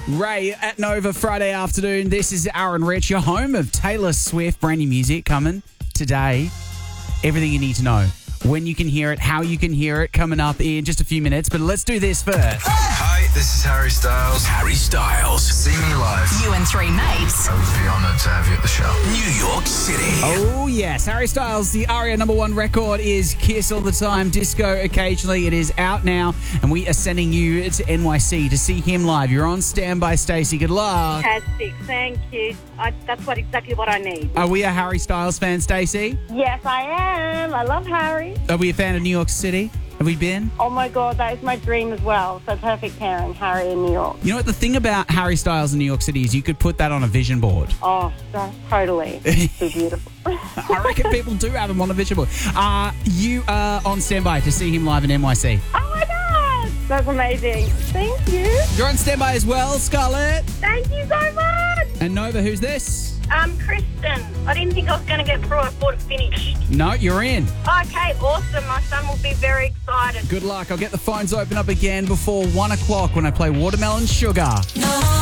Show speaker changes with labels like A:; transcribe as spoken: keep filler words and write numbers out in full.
A: Ray at Nova Friday afternoon. This is Aaron Rich, your home of Taylor Swift. Brand new music coming today. Everything you need to know. When you can hear it, how you can hear it, coming up in just a few minutes. But let's do this first.
B: Hi, this is Harry Styles.
C: Harry Styles.
B: See me live.
D: You and three mates.
B: I would be honoured to have you at the show.
C: New York City.
A: Oh, yes. Harry Styles, the Aria number one record is Kiss All the Time, Disco Occasionally. It is out now, and we are sending you to N Y C to see him live. You're on standby, Stacey. Good luck.
E: Fantastic, thank you. I, that's what exactly what I need.
A: Are we a Harry Styles fan, Stacey?
E: Yes, I am. I love Harry.
A: Are we a fan of New York City? Have we been?
E: Oh my God, that is my dream as well. So perfect pairing, Harry in New York.
A: You know what? The thing about Harry Styles in New York City is you could put that on a vision board.
E: Oh, so, totally. So beautiful.
A: I reckon people do have him on a vision board. Uh, you are on standby to see him live in N Y C.
E: Oh my God, that's amazing. Thank you.
A: You're on standby as well, Scarlett.
E: Thank you so much.
A: And Nova, who's this?
E: Um, Kristen, I didn't think I was going to get through. I thought it finished.
A: No, you're in.
E: Okay, awesome. My son will be very excited.
A: Good luck. I'll get the phones open up again before one o'clock when I play Watermelon Sugar.
D: No.